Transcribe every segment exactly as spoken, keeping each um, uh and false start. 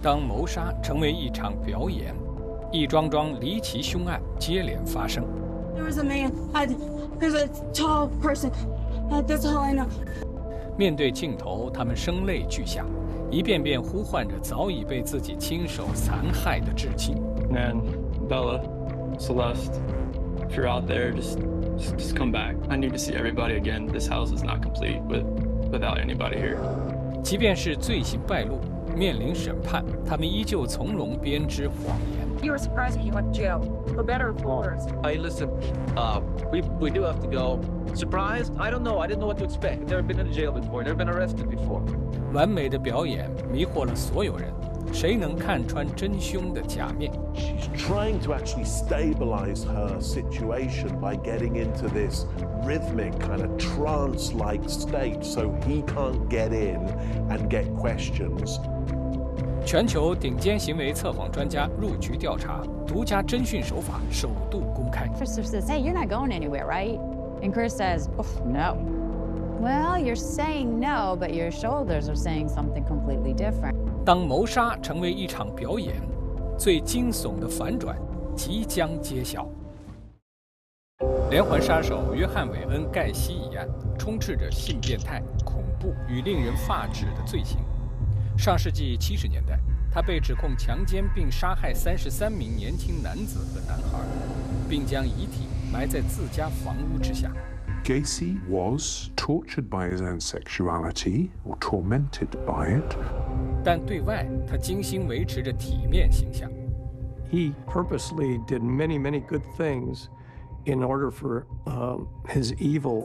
当谋杀成为一场表演，一桩桩离奇凶案接连发生。 There was a man. I, there's a tall person. That's all I know. 面对镜头，他们声泪俱下，一遍遍呼唤着早已被自己亲手残害的至亲。 Nan, Bella, Celeste, if you're out there, just, just just come back. I need to see everybody again. This house is not complete with without anybody here. 即便是罪行败露，面临审判，他们依旧从容编织谎言。 You were surprised he went to jail, for better or for worse. Hey, listen, uh, we we do have to go. Surprised? I don't know. I didn't know what to expect. I've never been in jail before. Never been arrested before. 完美的表演迷惑了所有人，谁能看穿真凶的假面 ？She's trying to actually stabilize her situation by getting into this rhythmic kind of trance-like state, so he can't get in and get questions. 全球顶尖行为测谎专家入局调查，独家侦讯手法首度公开。 Officer says, "Hey, you're not going anywhere, right?" And Chris says, oh, "No." Well, you're saying no, but your shoulders are saying something completely different. 当谋杀成为一场表演，最惊悚的反转即将揭晓。连环杀手约翰·韦恩·盖西一案，充斥着性变态、恐怖与令人发指的罪行。上世纪七十年代，他被指控强奸并杀害三十三名年轻男子和男孩，并将遗体埋在自家房屋之下。 Gacy was tortured by his own sexuality or tormented by it. 但对外，他精心维持着体面形象。 He purposely did many, many good things in order for um, his evil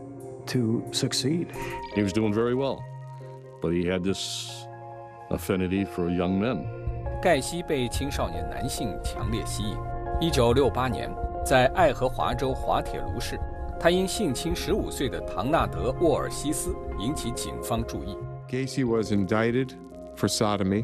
to succeed. He was doing very well, but he had this affinity for young men. 盖西被青少年男性强烈吸引。一九六八年，在爱荷华州滑铁卢市，他因性侵十五岁的唐纳德·沃尔西斯引起警方注意。 Gacy was indicted for sodomy,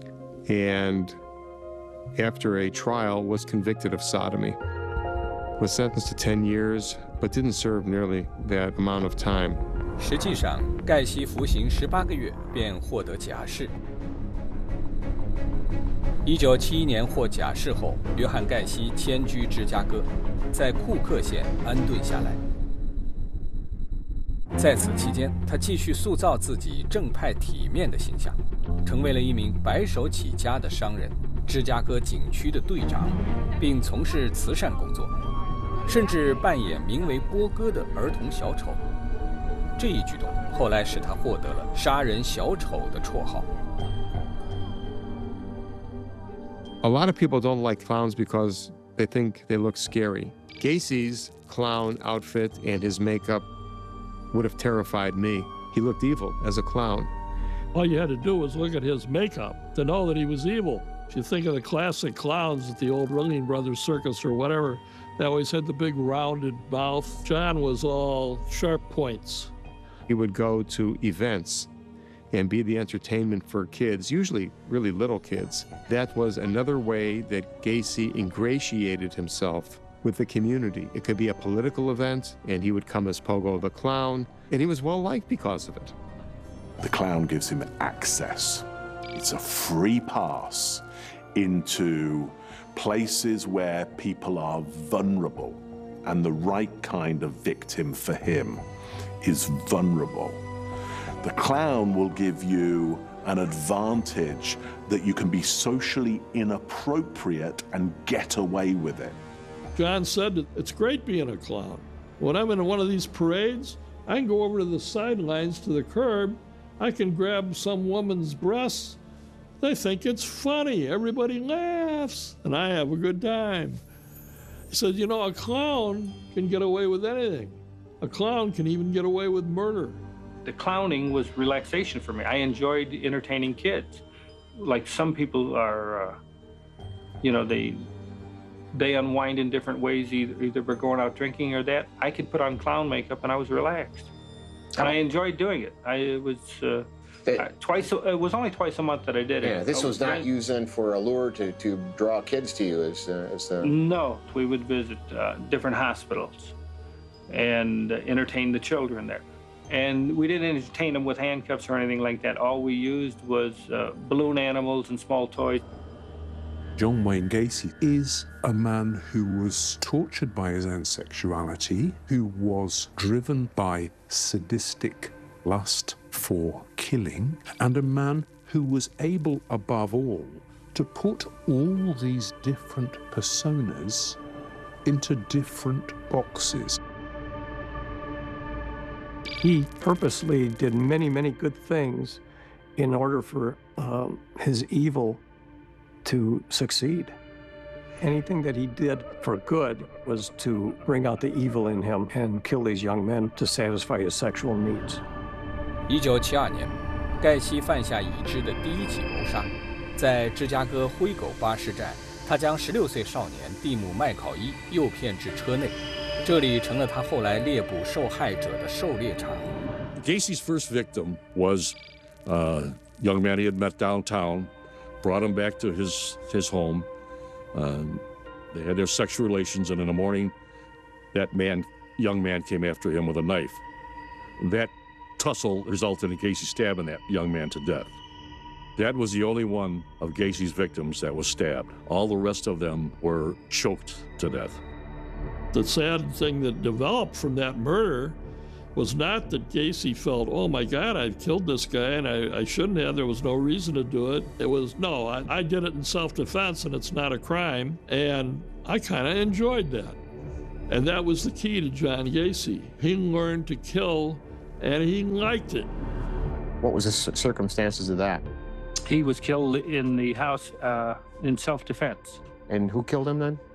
and after a trial was convicted of sodomy. Was sentenced to ten years, but didn't serve nearly that amount of time. 实际上，盖西服刑十八个月便获得假释。一九七一年获假释后，约翰·盖西迁居芝加哥，在库克县安顿下来。在此期间，他继续塑造自己正派体面的形象，成为了一名白手起家的商人，芝加哥警区的队长，并从事慈善工作，甚至扮演名为波哥的儿童小丑。这一举动后来使他获得了“杀人小丑”的绰号。 A lot of people don't like clowns because they think they look scary. Gacy's clown outfit and his makeup would have terrified me. He looked evil as a clown. All you had to do was look at his makeup to know that he was evil. If you think of the classic clowns at the old Ringling Brothers Circus or whatever, they always had the big rounded mouth. John was all sharp points. He would go to events and be the entertainment for kids, usually really little kids. That was another way that Gacy ingratiated himself with the community. It could be a political event, and he would come as Pogo the Clown, and he was well-liked because of it. The clown gives him access. It's a free pass into places where people are vulnerable, and the right kind of victim for him is vulnerable. The clown will give you an advantage that you can be socially inappropriate and get away with it. John said that it's great being a clown. When I'm in one of these parades, I can go over to the sidelines to the curb. I can grab some woman's breasts. They think it's funny. Everybody laughs, and I have a good time. He said, you know, a clown can get away with anything. A clown can even get away with murder. The clowning was relaxation for me. I enjoyed entertaining kids. Like some people are, uh, you know, they they unwind in different ways. Either, either we're going out drinking or that. I could put on clown makeup and I was relaxed, and I enjoyed doing it. I it was uh, uh, twice. It was only twice a month that I did it. Yeah, this was not drink. used then for a lure to to draw kids to you as uh, as the. No, we would visit uh, different hospitals and uh, entertain the children there. And we didn't entertain him with handcuffs or anything like that. All we used was uh, balloon animals and small toys. John Wayne Gacy is a man who was tortured by his own sexuality, who was driven by sadistic lust for killing, and a man who was able, above all, to put all these different personas into different boxes. He purposely did many, many good things in order for um, his evil to succeed. Anything that he did for good was to bring out the evil in him and kill these young men to satisfy his sexual needs. 一九七二年，盖西犯下已知的第一起谋杀，在芝加哥灰狗巴士站，他将十六岁少年蒂姆·麦考伊诱骗至车内。 这里成了他后来猎捕受害者的狩猎场。 Gacy's first victim was a young man he had met downtown, brought him back to his his home. Uh, they had their sexual relations, and in the morning, that man, young man, came after him with a knife. That tussle resulted in Gacy stabbing that young man to death. That was the only one of Gacy's victims that was stabbed. All the rest of them were choked to death. The sad thing that developed from that murder was not that Gacy felt, oh my God, I've killed this guy and I, I shouldn't have, there was no reason to do it. It was, no, I, I did it in self-defense and it's not a crime. And I kind of enjoyed that. And that was the key to John Gacy. He learned to kill and he liked it. What was the circumstances of that? He was killed in the house uh, in self-defense. And who killed him then?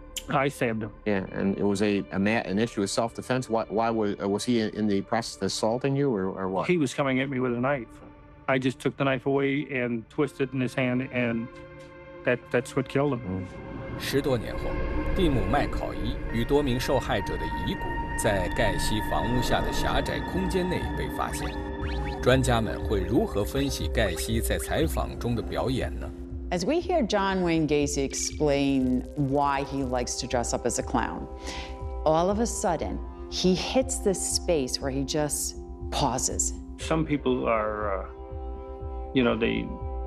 I stabbed him. Yeah, and it was a, a mat, an issue of self-defense. Why, why was, was he in the process of assaulting you, or, or what? He was coming at me with a knife. I just took the knife away and twisted it in his hand, and that, that's what killed him. 十多年后，蒂姆·麦考伊与多名受害者的遗骨在盖西房屋下的狭窄空间内被发现。专家们会如何分析盖西在采访中的表演呢？ As we hear John Wayne Gacy explain why he likes to dress up as a clown, all of a sudden, he hits this space where he just pauses. Some people are, uh, you know, they,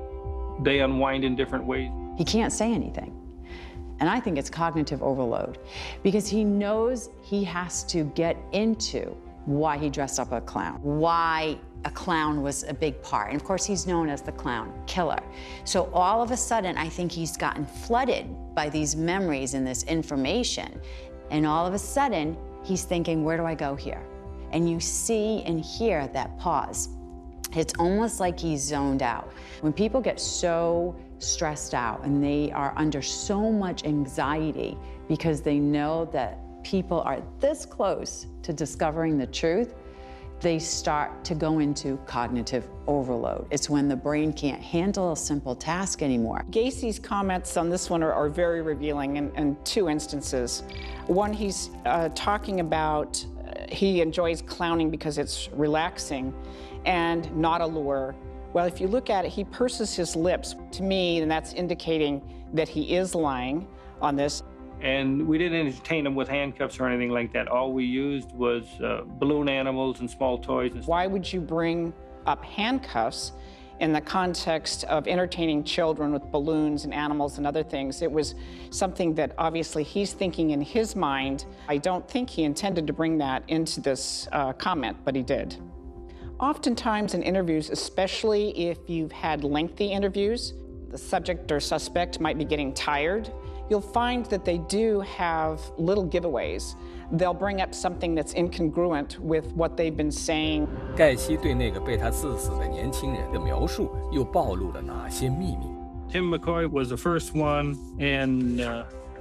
they unwind in different ways. He can't say anything. And I think it's cognitive overload because he knows he has to get into why he dressed up a clown, why a clown was a big part. And of course, he's known as the clown killer. So all of a sudden, I think he's gotten flooded by these memories and this information. And all of a sudden, he's thinking, where do I go here? And you see and hear that pause. It's almost like he's zoned out. When people get so stressed out and they are under so much anxiety because they know that people are this close to discovering the truth, they start to go into cognitive overload. It's when the brain can't handle a simple task anymore. Gacy's comments on this one are, are very revealing in, in two instances. One, he's uh, talking about uh, he enjoys clowning because it's relaxing and not a lure. Well, if you look at it, he purses his lips to me, and that's indicating that he is lying on this. And we didn't entertain him with handcuffs or anything like that. All we used was uh, balloon animals and small toys. And Why would you bring up handcuffs in the context of entertaining children with balloons and animals and other things? It was something that obviously he's thinking in his mind. I don't think he intended to bring that into this uh, comment, but he did. Oftentimes in interviews, especially if you've had lengthy interviews, the subject or suspect might be getting tired. You'll find that they do have little giveaways. They'll bring up something that's incongruent with what they've been saying. 盖西对那个被他刺死的年轻人的描述又暴露了哪些秘密？ Tim McCoy was the first one, and uh,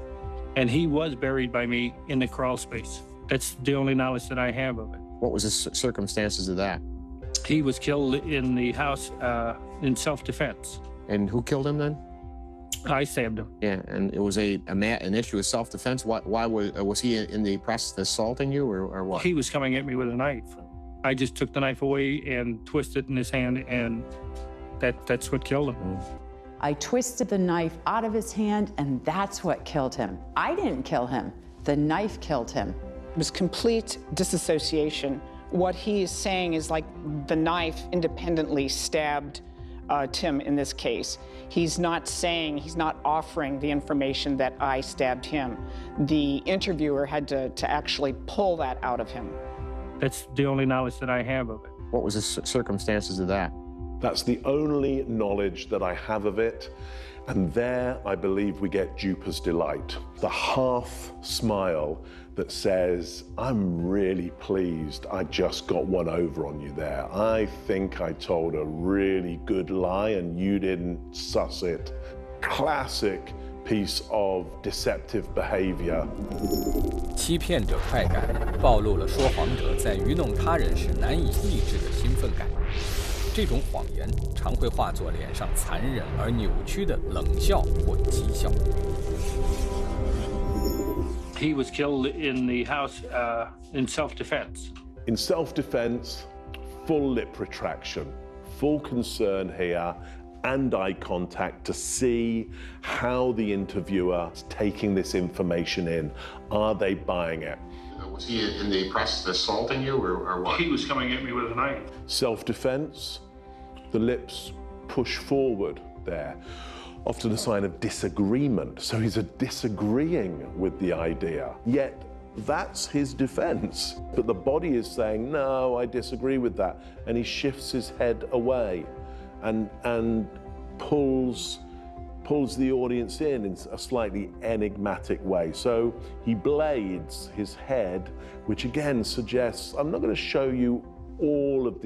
and he was buried by me in the crawl space. That's the only knowledge that I have of it. What was the circumstances of that? He was killed in the house uh, in self-defense. And who killed him then? I stabbed him. Yeah, and it was a, a mat, an issue of self-defense. Why, why was, was he in the process of assaulting you, or, or what? He was coming at me with a knife. I just took the knife away and twisted it in his hand, and that, that's what killed him. I twisted the knife out of his hand, and that's what killed him. I didn't kill him. The knife killed him. It was complete disassociation what he is saying is like the knife independently stabbed uh, Tim in this case. He's not saying, he's not offering the information that I stabbed him. The interviewer had to, to actually pull that out of him. That's the only knowledge that I have of it. What was the circumstances of that? That's the only knowledge that I have of it. And there, I believe, we get Duper's delight. The half smile that says, I'm really pleased I just got one over on you there. I think I told a really good lie and you didn't suss it. Classic piece of deceptive behavior. 欺骗者快感暴露了说谎者在愚弄他人时难以抑制的兴奋感。这种谎言常会化作脸上残忍而扭曲的冷笑或讥笑。 He was killed in the house uh, in self-defense. In self-defense, full lip retraction, full concern here, and eye contact to see how the interviewer is taking this information in. Are they buying it? Was he in the process of assaulting you, or, or what? He was coming at me with a knife. Self-defense, the lips push forward there, often a sign of disagreement. So he's a disagreeing with the idea, yet that's his defense. But the body is saying, no, I disagree with that. And he shifts his head away and, and pulls, pulls the audience in in a slightly enigmatic way. So he blades his head, which again suggests, I'm not going to show you all of the